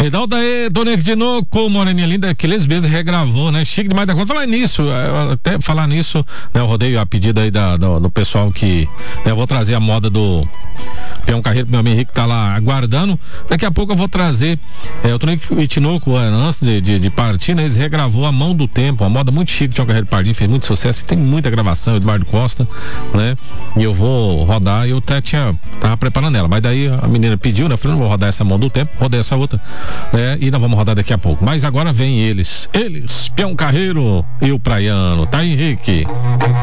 Edalta aí, Tonico de novo, com Moreninha Linda, que eles mesmos regravou, né? Chique demais da conta. Falar nisso, né? Eu rodei a pedida aí do pessoal que, né, eu vou trazer a moda do Peão Carreiro pro meu amigo Henrique, tá lá aguardando. Daqui a pouco eu vou trazer o Tonico e Tinoco, antes de partir, né? Eles regravou A Mão do Tempo, uma moda muito chique, Peão Carreiro Pardinho, fez muito sucesso e tem muita gravação, Eduardo Costa, né? E eu vou rodar, eu até tava preparando ela, mas daí a menina pediu, né? Eu falei, não vou rodar essa Mão do Tempo, rodei essa outra, né? E nós vamos rodar daqui a pouco. Mas agora vem eles, Peão Carreiro e o Praiano, tá, Henrique?